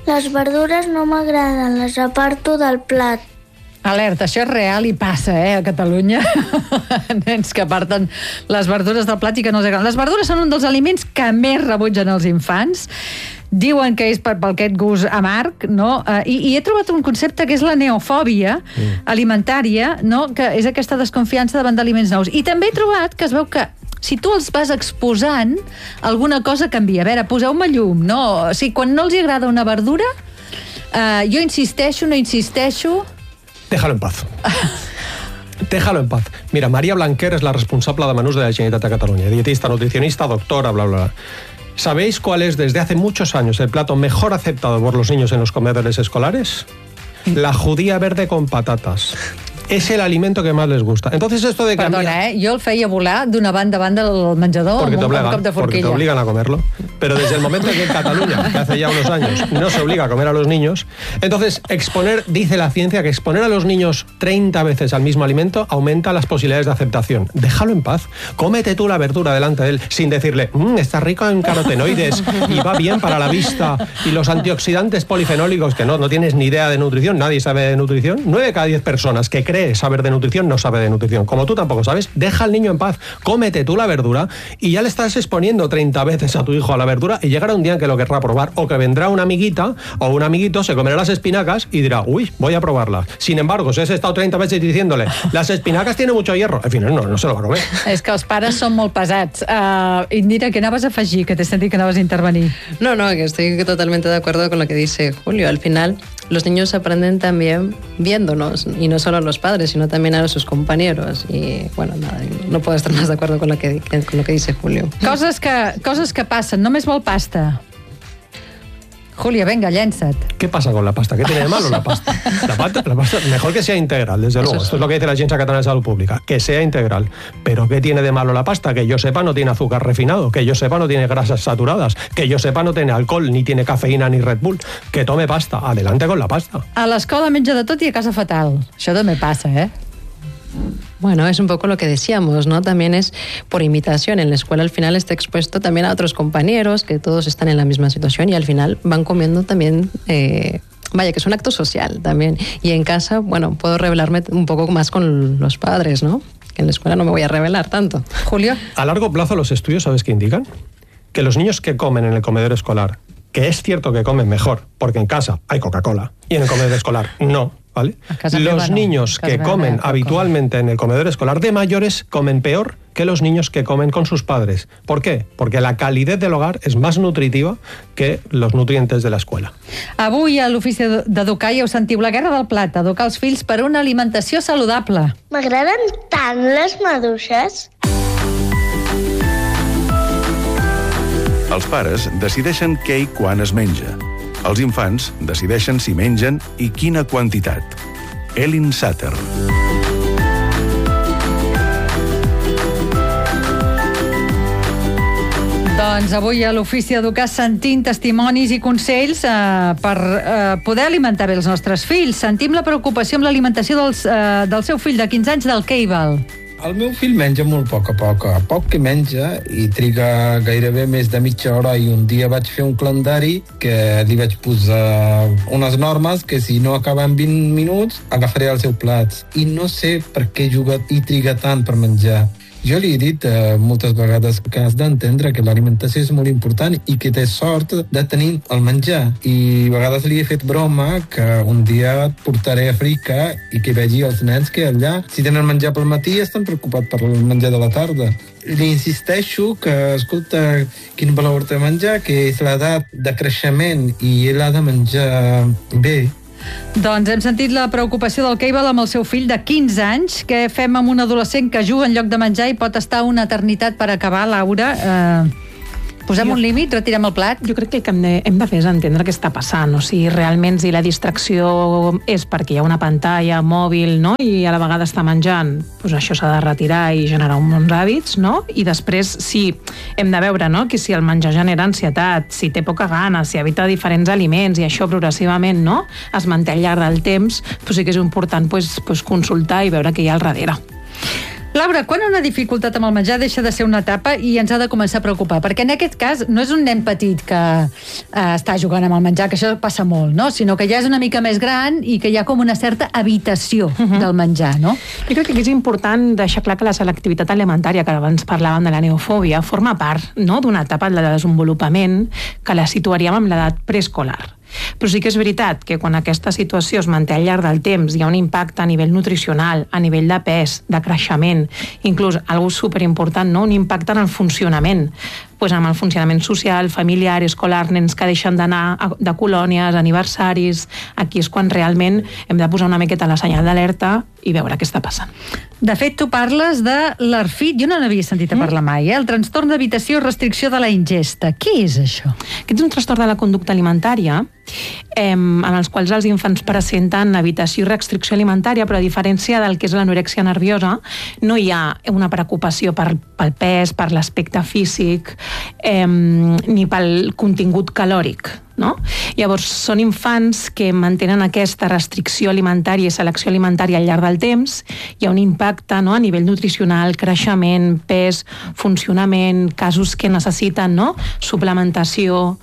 Les verdures no m'agraden, les aparto del plat. Alerta, això és real i passa, a Catalunya. Nens que aparten les verdures del plat i que no els agraden. Les verdures són un dels aliments que més rebutgen els infants. Diuen que és per aquest gust amarg, no? I he trobat un concepte que és la neofòbia alimentària, no? Que és aquesta desconfiança davant d'aliments nous. I també he trobat que es veu que si tu els vas exposant, alguna cosa canvia. A veure, poseu-me llum, no? O sigui, quan no els agrada una verdura, jo insisteixo, no insisteixo... Déjalo en paz. Déjalo en paz. Mira, María Blanquer es la responsable de menús de la Generalitat de Cataluña, dietista, nutricionista, doctora, bla, bla, bla. ¿Sabéis cuál es desde hace muchos años el plato mejor aceptado por los niños en los comedores escolares? La judía verde con patatas. És el alimento que más les gusta. Entonces esto de cambiar... Perdona, jo el feia volar d'una banda a banda del menjador amb un cop de forquilla. Porque te obligan a comerlo. Pero desde el momento en que en Cataluña, que hace ya unos años, no se obliga a comer a los niños, entonces exponer, dice la ciencia, que exponer a los niños 30 veces al mismo alimento aumenta las posibilidades de aceptación. Déjalo en paz. Cómete tú la verdura delante de él sin decirle, está rico en carotenoides y va bien para la vista y los antioxidantes polifenólicos, que no tienes ni idea de nutrición, nadie sabe de nutrición. 9 de cada 10 personas que cree saber de nutrición no sabe de nutrición. Como tú tampoco sabes, deja al niño en paz, cómete tú la verdura y ya le estás exponiendo 30 veces a tu hijo a la verdura y llegará un día en que lo querrá probar o que vendrá una amiguita o un amiguito, se comerá las espinacas y dirá, uy, voy a probarlas. Sin embargo, si has estado 30 veces diciéndole, las espinacas tienen mucho hierro, al final no se lo va a comer. És que els pares són molt pesats. Indira, què anaves a afegir? Que t'he sentit que anaves a intervenir. No, que estoy totalmente de acuerdo con lo que dice Julio. Al final, los niños aprenden también viéndonos, y no solo a los padres, sino también a sus compañeros. Y, bueno, nada, no puedo estar más de acuerdo con lo que dice Julio. Coses que passen. Només vol pasta. Julia, venga, llénzate. ¿Qué pasa con la pasta? ¿Qué tiene de malo la pasta? La pasta, mejor que sea integral, desde luego. Esto es lo que dice la Agencia Catalana de Salud Pública, que sea integral. Pero ¿qué tiene de malo la pasta? Que yo sepa no tiene azúcar refinado, que yo sepa no tiene grasas saturadas, que yo sepa no tiene alcohol, ni tiene cafeína ni Red Bull. Que tome pasta. Adelante con la pasta. A l'escola menja de tot i a casa fatal. Això també passa, Bueno, es un poco lo que decíamos, ¿no? También es por imitación. En la escuela al final está expuesto también a otros compañeros que todos están en la misma situación y al final van comiendo también... Vaya, que es un acto social también. Y en casa, bueno, puedo revelarme un poco más con los padres, ¿no? Que en la escuela no me voy a revelar tanto. Julio. A largo plazo los estudios, ¿sabes qué indican? Que los niños que comen en el comedor escolar, que es cierto que comen mejor, porque en casa hay Coca-Cola y en el comedor escolar no, ¿vale? Los niños que comen habitualmente en el comedor escolar de mayores comen peor que los niños que comen con sus padres. ¿Por qué? Porque la calidez del hogar és més nutritiva que los nutrientes de l'escola. Avui a l'Ofici d'Educar ja ho sentiu, la guerra del plat, educar els fills per una alimentació saludable. M'agraden tant les maduixes. Els pares decideixen què i quan es menja. Els infants decideixen si mengen i quina quantitat. Elin Satter. Doncs avui a l'Ofici d'Educar sentim testimonis i consells per poder alimentar bé els nostres fills. Sentim la preocupació amb l'alimentació del seu fill de 15 anys, del Keibal. El meu fill menja molt a poc. A poc que menja i triga gairebé més de mitja hora i un dia vaig fer un calendari que li vaig posar unes normes que si no acaba en 20 minuts agafaré el seu plat. I no sé per què juga i triga tant per menjar. Jo li he dit moltes vegades que has d'entendre que l'alimentació és molt important i que té sort de tenir el menjar. I a vegades li he fet broma que un dia et portaré a Àfrica i que vegi els nens que allà, si tenen menjar pel matí, estan preocupats per el menjar de la tarda. Li insisteixo que, escolta, quin valor té menjar, que és l'edat de creixement i ell ha de menjar bé. Doncs hem sentit la preocupació del Keibal amb el seu fill de 15 anys. Què fem amb un adolescent que juga en lloc de menjar i pot estar una eternitat per acabar, Laura? Posem un límit, retirem el plat? Jo crec que el que hem de fer és entendre què està passant. O sigui, realment, si la distracció és perquè hi ha una pantalla mòbil, no?, i a la vegada està menjant, doncs això s'ha de retirar i generar uns hàbits, no? I després, sí, hem de veure, no?, que si el menjar genera ansietat, si té poca gana, si evita diferents aliments i això progressivament, no?, es manté al llarg del temps, doncs sí que és important consultar i veure què hi ha al darrere. Laura, quan una dificultat amb el menjar deixa de ser una etapa i ens ha de començar a preocupar? Perquè en aquest cas no és un nen petit que està jugant amb el menjar, que això passa molt, no? Sinó que ja és una mica més gran i que hi ha com una certa evitació del menjar, no? Jo crec que aquí és important deixar clar que la selectivitat alimentària, que abans parlàvem de la neofòbia, forma part, no?, d'una etapa de desenvolupament que la situaríem amb l'edat preescolar. Però sí que és veritat que quan aquesta situació es manté al llarg del temps, hi ha un impacte a nivell nutricional, a nivell de pes, de creixement, inclús algo superimportant, no?, un impacte en el funcionament, pues amb el funcionament social, familiar, escolar, nens que deixen d'anar de colònies, aniversaris. Aquí és quan realment hem de posar una miqueta la senyal d'alerta i veure què està passant. De fet, tu parles de l'ARFID, jo no n'havia sentit a parlar mai, el trastorn d'evitació i restricció de la ingesta. Què és això? Aquest és un trastorn de la conducta alimentària en els quals els infants presenten evitació i restricció alimentària, però a diferència del que és l'anorèxia nerviosa, no hi ha una preocupació pel pes, per l'aspecte físic, ni pel contingut calòric, no? Llavors, són infants que mantenen aquesta restricció alimentària i selecció alimentària al llarg del temps. Hi ha un impacte, no?, a nivell nutricional, creixement, pes, funcionament, casos que necessiten, no?, suplementació,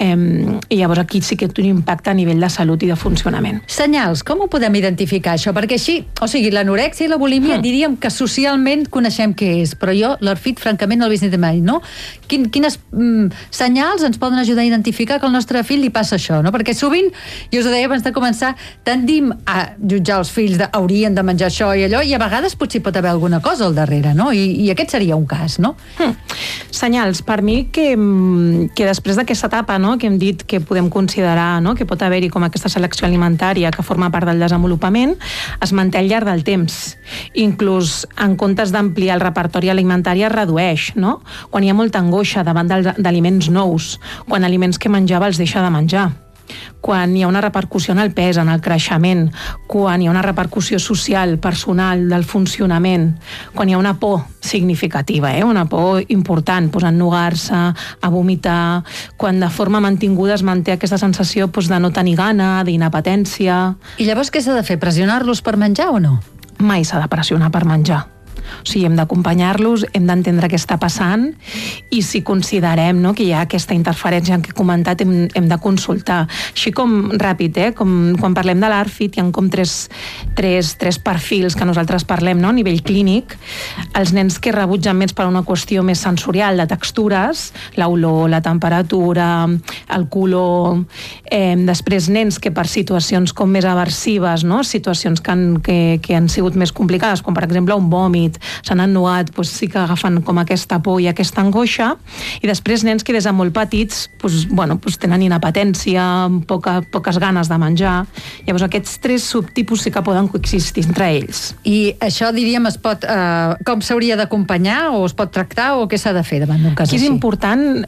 i llavors aquí sí que té un impacte a nivell de salut i de funcionament. Senyals, com ho podem identificar això? Perquè així, o sigui, l'anorèxia i la bulímia diríem que socialment coneixem què és, però jo l'ARFID francament no l'he vist mai, no? Quines senyals ens poden ajudar a identificar que al nostre fill li passa això, no? Perquè sovint, jo us ho deia abans de començar, tendim a jutjar els fills de haurien de menjar això i allò, i a vegades potser pot haver alguna cosa al darrere, no? I aquest seria un cas, no? Senyals, per mi que després d'aquesta etapa, no?, que hem dit que podem considerar, no?, que pot haver-hi com aquesta selecció alimentària que forma part del desenvolupament, es manté al llarg del temps. Inclús en comptes d'ampliar el repertori alimentari es redueix, no? Quan hi ha molta angoixa davant d'aliments nous, quan aliments que menjava els deixa de menjar, quan hi ha una repercussió en el pes, en el creixement, quan hi ha una repercussió social, personal, del funcionament, quan hi ha una por significativa, una por important, a ennugar-se, a vomitar, quan de forma mantinguda es manté aquesta sensació de no tenir gana, d'inapetència. I llavors què s'ha de fer? Pressionar-los per menjar o no? Mai s'ha de pressionar per menjar. O sigui, hem d'acompanyar-los, hem d'entendre què està passant i si considerem, no, que hi ha aquesta interferència que he comentat, hem de consultar. Així com ràpid, com quan parlem de l'ARFID, hi ha com tres perfils que nosaltres parlem, no, a nivell clínic. Els nens que rebutgen més per una qüestió més sensorial, de textures, l'olor, la temperatura, el color. Després nens que per situacions com més aversives, no, situacions que han sigut més complicades, com per exemple un vòmit, s'han ennugat, sí que agafen com aquesta por i aquesta angoixa, i després nens que des de molt petits tenen inapetència, poques ganes de menjar. Llavors aquests tres subtipus sí que poden coexistir entre ells. I això, diríem, com s'hauria d'acompanyar o es pot tractar o què s'ha de fer davant d'un cas així? Aquí és important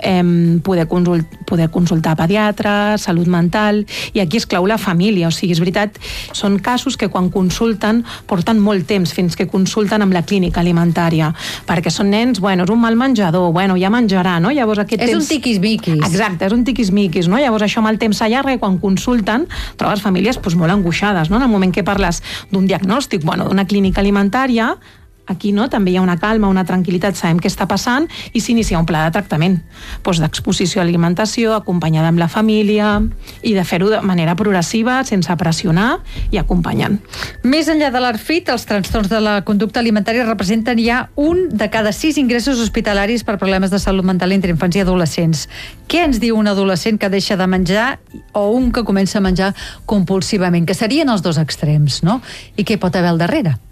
poder consultar pediatre, salut mental, i aquí és clau la família. O sigui, és veritat, són casos que quan consulten porten molt temps fins que consulten amb la clínica alimentària, perquè són nens, és un mal menjador, ja menjarà, no? Llavors aquest és un tiquismiquis. Exacte, és un tiquismiquis, no? Llavors això amb el temps s'allarga i quan consulten trobes famílies molt angoixades, no? En el moment que parles d'un diagnòstic, d'una clínica alimentària, aquí també hi ha una calma, una tranquil·litat, sabem què està passant i s'inicia un pla de tractament, d'exposició a l'alimentació, acompanyada amb la família i de fer-ho de manera progressiva, sense pressionar i acompanyant. Més enllà de l'ARFID, els trastorns de la conducta alimentària representen ja 1 de cada 6 ingressos hospitalaris per problemes de salut mental entre infants i adolescents. Què ens diu un adolescent que deixa de menjar o un que comença a menjar compulsivament, que serien els dos extrems, no? I què pot haver al darrere?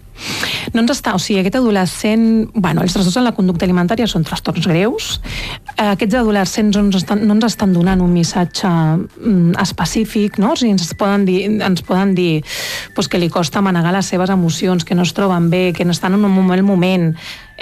Aquest adolescent, els trastorns en la conducta alimentària són trastorns greus. Aquests adolescents no ens estan donant un missatge específic, no? O sigui, ens poden dir que li costa manegar les seves emocions, que no es troben bé, que no estan en un mal moment,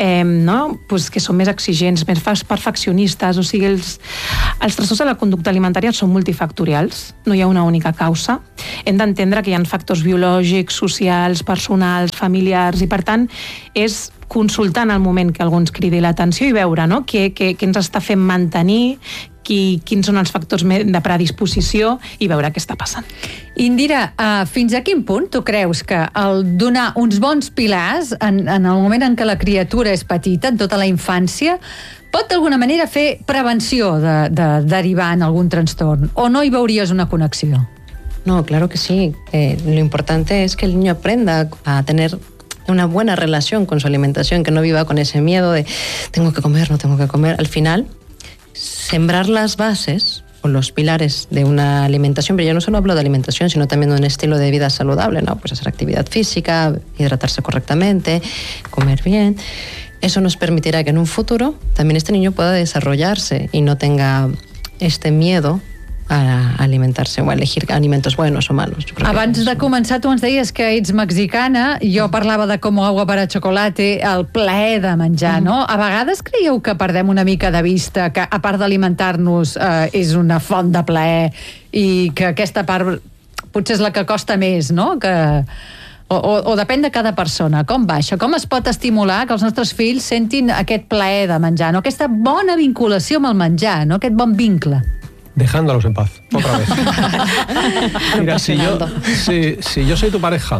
que són més exigents, més perfeccionistes. O sigui, els trastorns de la conducta alimentària són multifactorials, no hi ha una única causa. Hem d'entendre que hi ha factors biològics, socials, personals, familiars, i per tant és consultar en el moment que algú ens cridi l'atenció i veure què ens està fent mantenir, quins són els factors de predisposició i veure què està passant. Indira, fins a quin punt tu creus que el donar uns bons pilars en el moment en què la criatura és petita, en tota la infància, pot d'alguna manera fer prevenció de derivar en algun trastorn? O no hi veuries una connexió? No, claro que sí. Lo importante es que el niño aprenda a tener una buena relación con su alimentación, que no viva con ese miedo de tengo que comer, no tengo que comer. Al final, sembrar las bases o los pilares de una alimentación, pero yo no solo hablo de alimentación, sino también de un estilo de vida saludable, ¿no? Pues hacer actividad física, hidratarse correctamente, comer bien. Eso nos permitirá que en un futuro también este niño pueda desarrollarse y no tenga este miedo a alimentar-se o a elegir alimentos buenos o malos. Abans de començar, tu ens deies que ets mexicana, jo parlava de com agua para chocolate, el plaer de menjar, no? A vegades creieu que perdem una mica de vista que, a part d'alimentar-nos, és una font de plaer i que aquesta part potser és la que costa més, no? O depèn de cada persona. Com va això? Com es pot estimular que els nostres fills sentin aquest plaer de menjar, no? Aquesta bona vinculació amb el menjar, no? Aquest bon vincle. Dejándolos en paz, otra vez. Mira, si yo soy tu pareja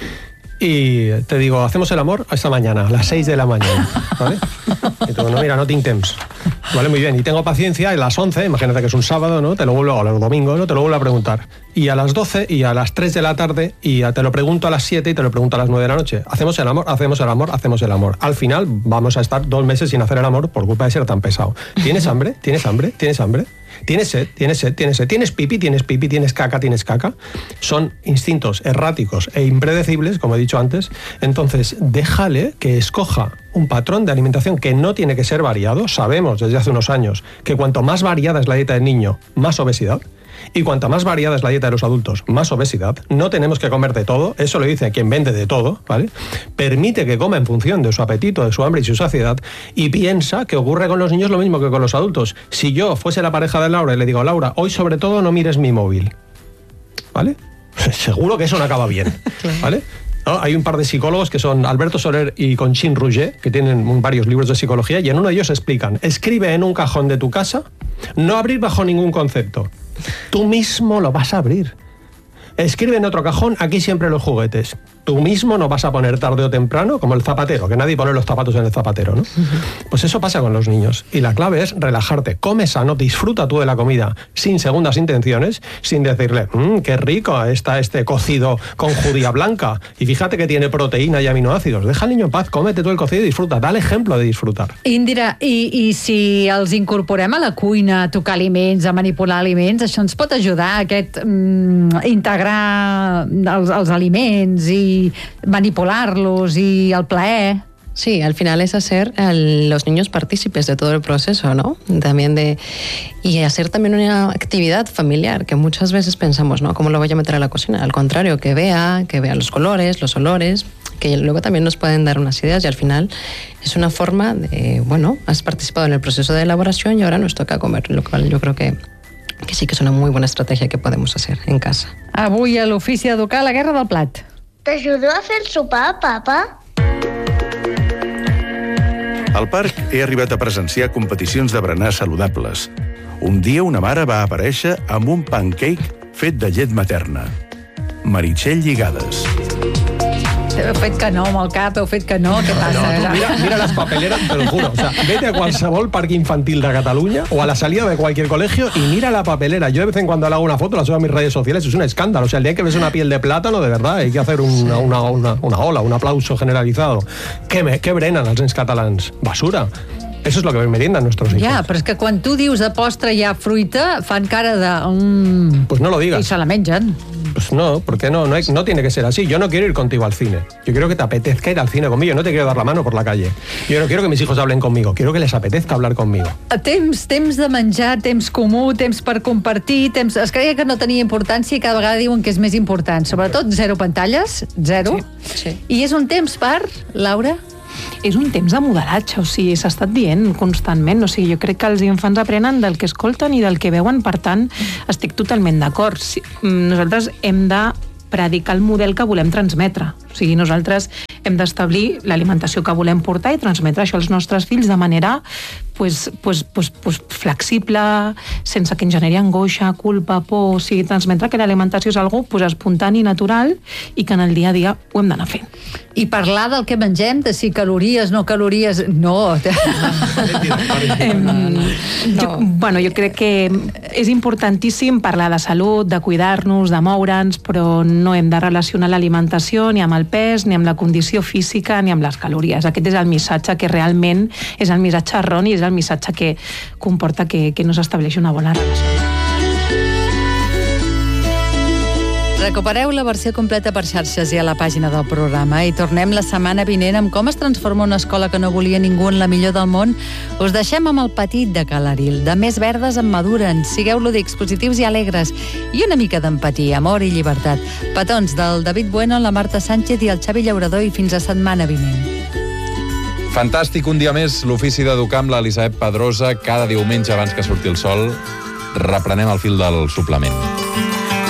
y te digo, hacemos el amor esta mañana, a las 6 de la mañana, ¿vale? Y tú, no, mira, no tinc temps. Vale, muy bien. Y tengo paciencia, a las 11, imagínate que es un sábado, ¿no? Te lo vuelvo, o el domingo, ¿no? Te lo vuelvo a preguntar. Y a las 12 y a las 3 de la tarde, y te lo pregunto a las 7 y te lo pregunto a las 9 de la noche. Hacemos el amor, hacemos el amor, hacemos el amor. Al final vamos a estar 2 meses sin hacer el amor por culpa de ser tan pesado. ¿Tienes hambre? ¿Tienes hambre? ¿Tienes hambre? ¿Tienes sed? ¿Tienes sed? ¿Tienes sed? ¿Tienes pipi? ¿Tienes pipi? ¿Tienes caca? ¿Tienes caca? Son instintos erráticos e impredecibles, como he dicho antes. Entonces, déjale que escoja un patrón de alimentación que no tiene que ser variado. Sabemos desde hace unos años que cuanto más variada es la dieta del niño, más obesidad. Y cuanto más variada es la dieta de los adultos, más obesidad. No tenemos que comer de todo, eso lo dice quien vende de todo, ¿vale? Permite que coma en función de su apetito, de su hambre y su saciedad, y piensa que ocurre con los niños lo mismo que con los adultos. Si yo fuese la pareja de Laura y le digo, Laura, hoy sobre todo no mires mi móvil, ¿vale? Seguro que eso no acaba bien, ¿vale? ¿No? Hay un par de psicólogos que son Alberto Soler y Conchín Rouget, que tienen varios libros de psicología, y en uno de ellos explican, escribe en un cajón de tu casa, no abrir bajo ningún concepto. Tú mismo lo vas a abrir. Escribe en otro cajón, aquí siempre los juguetes. Tú mismo no vas a poner tarde o temprano, como el zapatero, que nadie pone los zapatos en el zapatero, ¿no? Pues eso pasa con los niños. Y la clave es relajarte, come sano, disfruta tú de la comida, sin segundas intenciones, sin decirle, qué rico está este cocido con judía blanca, y fíjate que tiene proteína y aminoácidos. Deja al niño en paz, cómete tú el cocido y disfruta. Dale ejemplo de disfrutar. Indira, i si els incorporem a la cuina, a tocar aliments, a manipular aliments, això ens pot ajudar a integrar els aliments i manipularlos y al plaer. Sí, al final es hacer a los niños partícipes de todo el proceso, ¿no? También y hacer también una actividad familiar, que muchas veces pensamos, ¿no? ¿Cómo lo voy a meter a la cocina? Al contrario, que vea los colores, los olores, que luego también nos pueden dar unas ideas, y al final es una forma de, bueno, has participado en el proceso de elaboración y ahora nos toca comer, lo cual yo creo que sí que es una muy buena estrategia que podemos hacer en casa. Avui a l'Ofici d'Educar, la guerra del plat. T'ajudo a fer el sopar, papa? Al parc he arribat a presenciar competicions de berenar saludables. Un dia una mare va aparèixer amb un pancake fet de llet materna. Meritxell Lligades. Heu fet que no amb el cap, heu fet que no, què passa? Mira las papeleras, te lo juro. O sea, vete a qualsevol parque infantil de Cataluña o a la salida de cualquier colegio y mira la papelera. Yo de vez en cuando le hago una foto, la subo a mis redes sociales, es un escándalo. O sea, el día que ves una piel de plátano, de verdad, hay que hacer una ola, un aplauso generalizado. Què brenen els nens catalans? Basura. Eso es lo que meriendan nuestros hijos. Ja, però és que quan tu dius de postre hi ha fruita, fan cara de... Pues no lo digas. I se la mengen. Pues no, porque no tiene que ser así. Yo no quiero ir contigo al cine. Yo quiero que te apetezca ir al cine conmigo. Yo no te quiero dar la mano por la calle. Yo no quiero que mis hijos hablen conmigo. Quiero que les apetezca hablar conmigo. Temps de menjar, temps comú, temps per compartir, temps... Es creia que no tenia importància i cada vegada diuen que és més important. Sobretot, 0 pantalles, 0. Sí. I és un temps per, Laura? És un temps de modelatge, o sigui, s'ha estat dient constantment, o sigui, jo crec que els infants aprenen del que escolten i del que veuen, per tant, estic totalment d'acord. Nosaltres hem de predicar el model que volem transmetre, o sigui, nosaltres hem d'establir l'alimentació que volem portar i transmetre això als nostres fills de manera flexible, sense que ens generi angoixa, culpa, por, o sigui, transmetre que l'alimentació és algo espontani, natural, i que en el dia a dia ho hem d'anar fent. I parlar del que mengem, de si calories, no calories... No. Jo crec que és importantíssim parlar de salut, de cuidar-nos, de moure'ns, però no hem de relacionar l'alimentació ni amb el pes, ni amb la condició física, ni amb les calories. Aquest és el missatge que realment és el missatge erroni, és el missatge que comporta que no s'estableixi una bona relació. Recupereu la versió completa per xarxes i a la pàgina del programa i tornem la setmana vinent amb com es transforma una escola que no volia ningú en la millor del món. Us deixem amb el petit de Calaril. De més verdes en maduren. Sigueu lúdics, positius i alegres. I una mica d'empatia, amor i llibertat. Petons del David Bueno, la Marta Sánchez i el Xavi Llaurador, i fins a setmana vinent. Fantàstic, un dia més, l'ofici d'educar amb l'Elisabet Pedrosa, cada diumenge abans que surti el sol. Reprenem el fil del suplement.